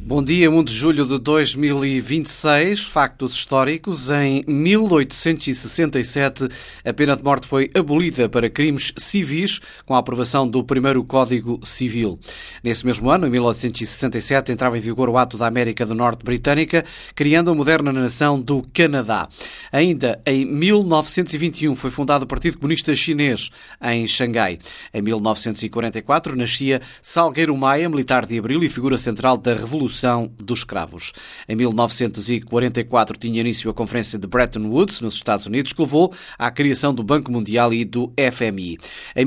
Bom dia, 1 de julho de 2026, factos históricos. Em 1867, a pena de morte foi abolida para crimes civis com a aprovação do primeiro Código Civil. Nesse mesmo ano, em 1867, entrava em vigor o Ato da América do Norte Britânica, criando a moderna nação do Canadá. Ainda em 1921 foi fundado o Partido Comunista Chinês, em Xangai. Em 1944 nascia Salgueiro Maia, militar de Abril e figura central da Revolução dos Cravos. Em 1944 tinha início a Conferência de Bretton Woods, nos Estados Unidos, que levou à criação do Banco Mundial e do FMI. Em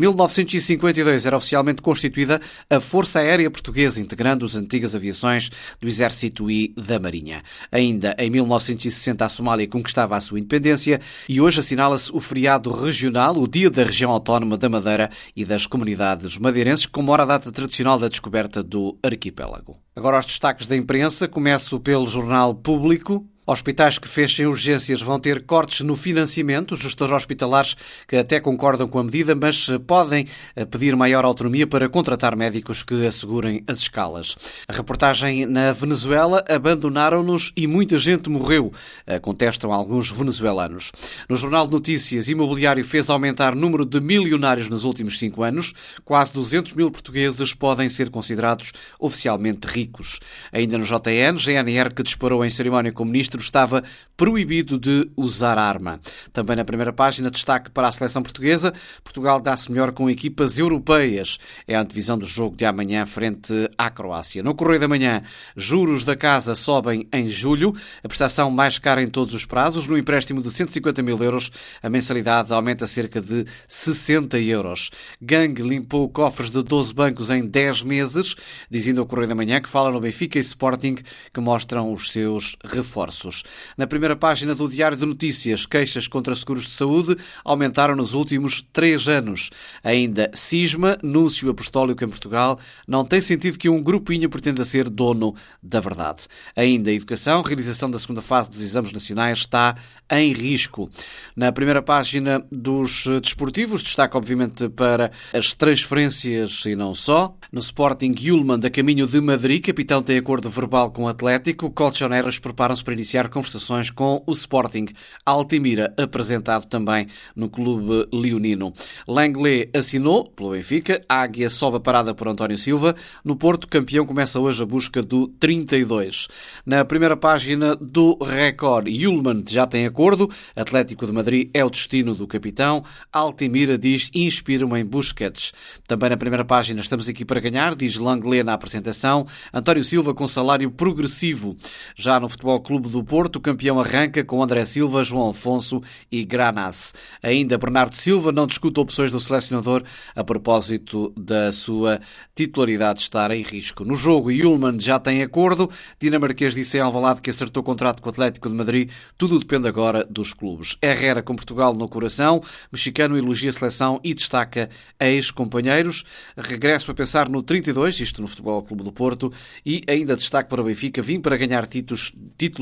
1952 era oficialmente constituída a Força Aérea Portuguesa, integrando as antigas aviações do Exército e da Marinha. Ainda em 1960 a Somália conquistava a sua independência e hoje assinala-se o feriado regional, o Dia da Região Autónoma da Madeira e das Comunidades Madeirenses, que comemora a data tradicional da descoberta do arquipélago. Agora os destaques da imprensa. Começo pelo Jornal Público. Hospitais que fechem urgências vão ter cortes no financiamento. Os gestores hospitalares que até concordam com a medida, mas podem pedir maior autonomia para contratar médicos que assegurem as escalas. A reportagem na Venezuela: abandonaram-nos e muita gente morreu, contestam alguns venezuelanos. No Jornal de Notícias, imobiliário fez aumentar o número de milionários nos últimos 5 anos. Quase 200 mil portugueses podem ser considerados oficialmente ricos. Ainda no JN, GNR que disparou em cerimónia comunista estava proibido de usar arma. Também na primeira página, destaque para a seleção portuguesa. Portugal dá-se melhor com equipas europeias. É a antevisão do jogo de amanhã frente à Croácia. No Correio da Manhã, juros da casa sobem em julho. A prestação mais cara em todos os prazos. No empréstimo de 150 mil euros, a mensalidade aumenta cerca de 60 euros. Gangue limpou cofres de 12 bancos em 10 meses, dizendo ao Correio da Manhã, que fala no Benfica e Sporting, que mostram os seus reforços. Na primeira página do Diário de Notícias, queixas contra seguros de saúde aumentaram nos últimos 3 anos. Ainda cisma, núncio apostólico em Portugal, não tem sentido que um grupinho pretenda ser dono da verdade. Ainda a educação, realização da segunda fase dos exames nacionais está em risco. Na primeira página dos desportivos, destaque obviamente para as transferências e não só. No Sporting, Yulman a caminho de Madrid, capitão tem acordo verbal com o Atlético. Colchoneras preparam-se para iniciar conversações com o Sporting. Altimira apresentado também no clube leonino. Langley assinou pelo Benfica. Águia sobe a parada por António Silva. No Porto, campeão começa hoje a busca do 32. Na primeira página do Record, Yulman já tem acordo. Atlético de Madrid é o destino do capitão. Altimira diz inspira-me em Busquets. Também na primeira página, estamos aqui para ganhar, diz Langley na apresentação. António Silva com salário progressivo. Já no Futebol Clube do Porto, o campeão arranca com André Silva, João Afonso e Granas. Ainda Bernardo Silva não discute opções do selecionador a propósito da sua titularidade estar em risco. No jogo, Yulman já tem acordo. Dinamarquês disse em Alvalade que acertou contrato com o Atlético de Madrid. Tudo depende agora dos clubes. Herrera com Portugal no coração. Mexicano elogia a seleção e destaca ex-companheiros. Regresso a pensar no 32, isto no Futebol Clube do Porto. E ainda destaque para o Benfica. Vim para ganhar títulos,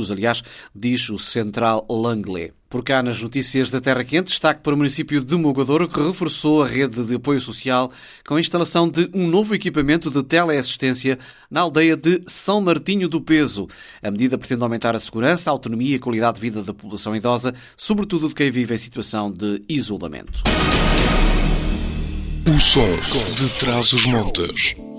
diz o central Langley. Por cá, nas notícias da Terra Quente, destaque para o município de Mogadouro, que reforçou a rede de apoio social com a instalação de um novo equipamento de teleassistência na aldeia de São Martinho do Peso. A medida pretende aumentar a segurança, a autonomia e a qualidade de vida da população idosa, sobretudo de quem vive em situação de isolamento. O som de Trás-os-Montes.